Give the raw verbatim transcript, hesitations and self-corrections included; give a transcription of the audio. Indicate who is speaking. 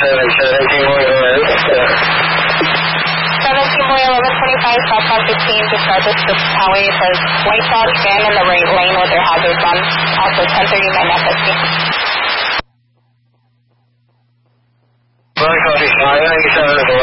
Speaker 1: seventeen more
Speaker 2: seventeen more eleven twenty-five, southbound fifteen, just northwest of Highway. It says white Dodge van in the right lane with their hazards on. Also ten thirty-nine F S T.
Speaker 1: One copy, five ninety-seven is